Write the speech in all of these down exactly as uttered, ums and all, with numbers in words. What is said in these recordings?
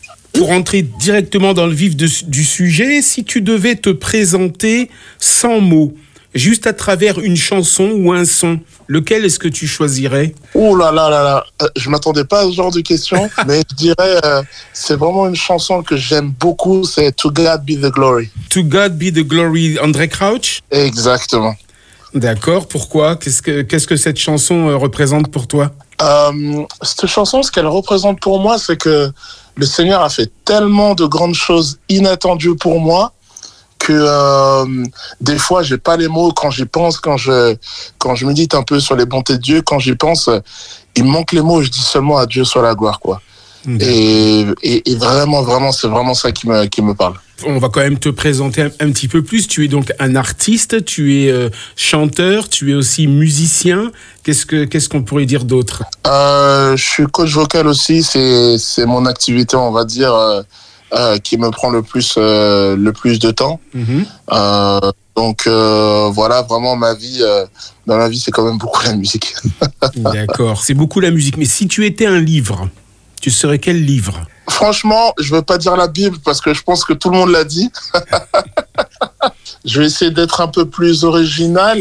Pour entrer directement dans le vif de, du sujet, si tu devais te présenter sans mots, juste à travers une chanson ou un son, lequel est-ce que tu choisirais ? Ouh là là là là, euh, je m'attendais pas à ce genre de question, mais je dirais, euh, c'est vraiment une chanson que j'aime beaucoup, c'est To God Be the Glory. To God Be the Glory, Andraé Crouch ? Exactement. D'accord, pourquoi ? Qu'est-ce que, qu'est-ce que cette chanson euh, représente pour toi ? Euh, cette chanson, ce qu'elle représente pour moi, c'est que le Seigneur a fait tellement de grandes choses inattendues pour moi que euh, des fois, j'ai pas les mots quand j'y pense, quand je, quand je médite un peu sur les bontés de Dieu, quand j'y pense, il me manque les mots, je dis seulement à Dieu soit la gloire, quoi. Mmh. Et, et, et vraiment, vraiment, c'est vraiment ça qui me, qui me parle. On va quand même te présenter un, un petit peu plus. Tu es donc un artiste, tu es euh, chanteur, tu es aussi musicien. Qu'est-ce que, qu'est-ce qu'on pourrait dire d'autre ? euh, Je suis coach vocal aussi, c'est, c'est mon activité, on va dire, euh, euh, qui me prend le plus, euh, le plus de temps. Mmh. Euh, donc euh, voilà, vraiment ma vie, euh, dans la vie, c'est quand même beaucoup la musique. D'accord, c'est beaucoup la musique. Mais si tu étais un livre, tu serais quel livre ? Franchement, je ne veux pas dire la Bible parce que je pense que tout le monde l'a dit. Je vais essayer d'être un peu plus original.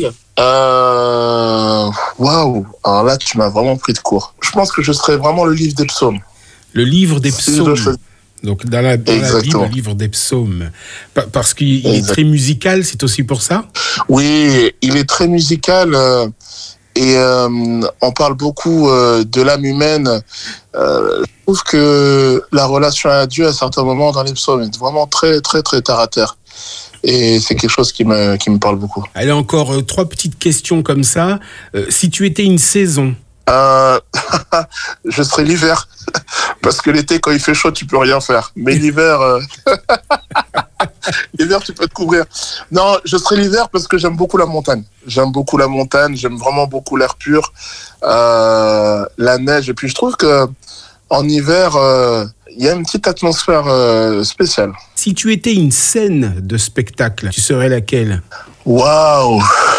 Euh... Waouh, alors là, tu m'as vraiment pris de court. Je pense que je serais vraiment le livre des psaumes. Le livre des psaumes. Si Donc dans la, dans la Bible, le livre des psaumes. Parce qu'il est très musical, c'est aussi pour ça ? Oui, il est très musical. Euh... Et euh, on parle beaucoup euh, de l'âme humaine. Euh, je trouve que la relation à Dieu, à certains moments dans les psaumes, est vraiment très, très, très terre à terre. Et c'est quelque chose qui me, qui me parle beaucoup. Allez, encore euh, trois petites questions comme ça. Euh, si tu étais une saison ? euh, Je serais l'hiver. Parce que l'été, quand il fait chaud, tu peux rien faire. Mais l'hiver... Euh... L'hiver, tu peux te couvrir. Non, je serai l'hiver parce que j'aime beaucoup la montagne. J'aime beaucoup la montagne, j'aime vraiment beaucoup l'air pur, euh, la neige. Et puis, je trouve que en hiver, il euh, y a une petite atmosphère euh, spéciale. Si tu étais une scène de spectacle, tu serais laquelle ? Waouh !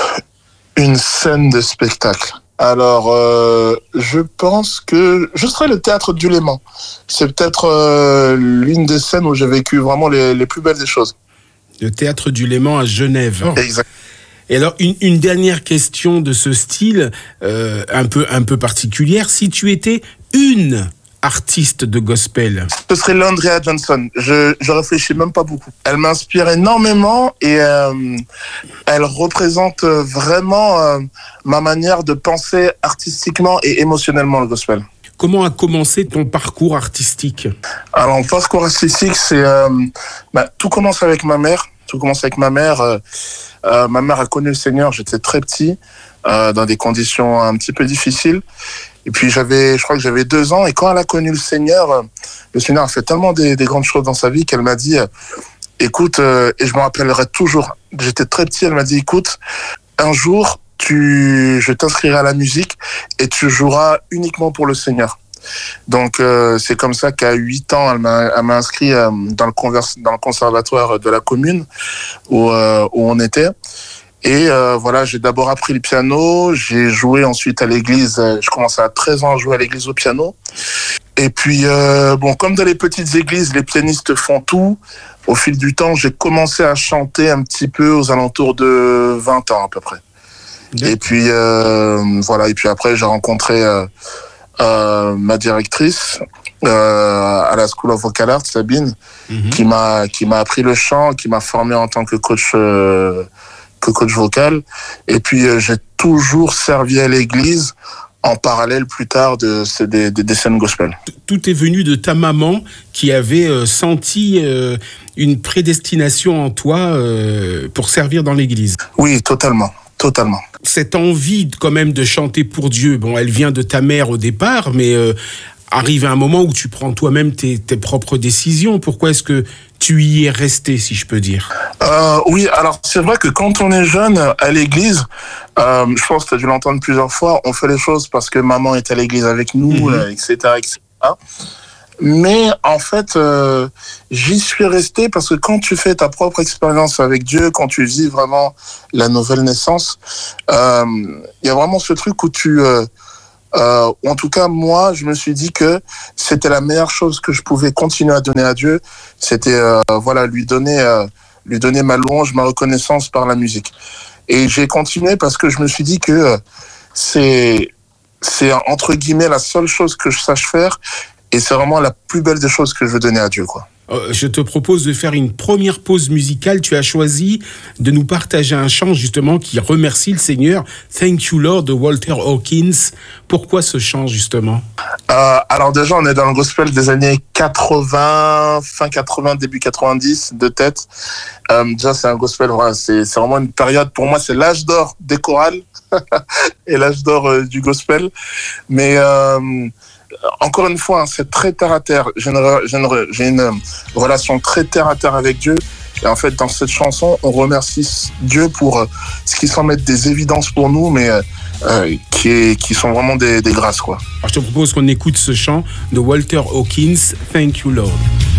Une scène de spectacle. Alors, euh, je pense que je serais le théâtre du Léman. C'est peut-être euh, l'une des scènes où j'ai vécu vraiment les, les plus belles des choses. Le théâtre du Léman à Genève. Oh. Exact. Et alors, une, une dernière question de ce style, euh, un peu, un peu particulière. Si tu étais une artiste de gospel ? Ce serait l'Andrea Johnson. Je, je réfléchis même pas beaucoup. Elle m'inspire énormément et euh, elle représente vraiment euh, ma manière de penser artistiquement et émotionnellement le gospel. Comment a commencé ton parcours artistique ? Alors, mon parcours artistique, c'est euh, bah, tout commence avec ma mère. Tout commence avec ma mère. Euh, euh, ma mère a connu le Seigneur. J'étais très petit, euh, dans des conditions un petit peu difficiles. Et puis j'avais, je crois que j'avais deux ans. Et quand elle a connu le Seigneur, le Seigneur a fait tellement des, des grandes choses dans sa vie qu'elle m'a dit, écoute, euh, et je me rappellerai toujours. J'étais très petit. Elle m'a dit, écoute, un jour, tu, je t'inscrirai à la musique et tu joueras uniquement pour le Seigneur. Donc euh, c'est comme ça qu'à huit ans, elle m'a, elle m'a inscrit euh, dans le convers, dans le conservatoire de la commune où, euh, où on était. Et euh, voilà, j'ai d'abord appris le piano, j'ai joué ensuite à l'église, je commençais à treize ans à jouer à l'église au piano. Et puis, euh, bon, comme dans les petites églises, les pianistes font tout. Au fil du temps, j'ai commencé à chanter un petit peu aux alentours de vingt ans à peu près. D'accord. Et puis, euh, voilà, et puis après, j'ai rencontré euh, euh, ma directrice euh, à la School of Vocal Arts, Sabine, mm-hmm. qui m'a, qui m'a appris le chant, qui m'a formé en tant que coach euh, que coach vocal. Et puis, euh, j'ai toujours servi à l'église en parallèle plus tard de, de, de, de des scènes gospel. Tout est venu de ta maman qui avait euh, senti euh, une prédestination en toi euh, pour servir dans l'église. Oui, totalement, totalement. Cette envie quand même de chanter pour Dieu, bon, elle vient de ta mère au départ, mais euh, arrive à un moment où tu prends toi-même tes, tes propres décisions. Pourquoi est-ce que tu y es resté, si je peux dire ? euh, Oui, alors c'est vrai que quand on est jeune à l'église, euh, je pense que tu as dû l'entendre plusieurs fois, on fait les choses parce que maman est à l'église avec nous, mmh. euh, et cetera, et cetera. Mais en fait, euh, j'y suis resté parce que quand tu fais ta propre expérience avec Dieu, quand tu vis vraiment la nouvelle naissance, il euh, y a vraiment ce truc où tu... Euh, Euh, ou en tout cas, moi, je me suis dit que c'était la meilleure chose que je pouvais continuer à donner à Dieu. C'était, euh, voilà, lui donner, euh, lui donner ma louange, ma reconnaissance par la musique. Et j'ai continué parce que je me suis dit que euh, c'est, c'est entre guillemets la seule chose que je sache faire. Et c'est vraiment la plus belle des choses que je veux donner à Dieu, quoi. Je te propose de faire une première pause musicale. Tu as choisi de nous partager un chant justement qui remercie le Seigneur. Thank You Lord de Walter Hawkins. Pourquoi ce chant justement ? euh, Alors déjà, on est dans le gospel des années quatre-vingts, fin quatre-vingts, début quatre-vingt-dix, de tête. Euh, déjà, c'est un gospel, voilà, c'est, c'est vraiment une période, pour moi, c'est l'âge d'or des chorales et l'âge d'or euh, du gospel. Mais... Euh, Encore une fois, hein, c'est très terre à terre. J'ai une, j'ai, une, j'ai une relation très terre à terre avec Dieu. Et en fait, dans cette chanson, on remercie Dieu pour euh, ce qui semble être des évidences pour nous, mais euh, qui, est, qui sont vraiment des, des grâces, quoi. Alors, je te propose qu'on écoute ce chant de Walter Hawkins, Thank You Lord.